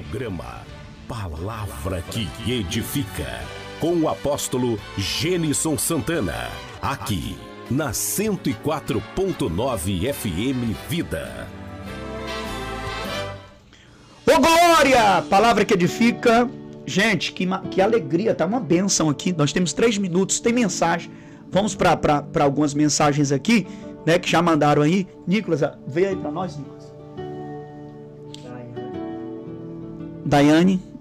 Programa Palavra que Edifica, com o apóstolo Gênison Santana, aqui na 104.9 FM Vida. Ô glória! Palavra que edifica. Gente, que alegria, tá uma bênção aqui. Nós temos 3 minutos, tem mensagem. Vamos para algumas mensagens aqui, né, que já mandaram aí. Nicolas, veio aí para nós, Nicolas. Daiane.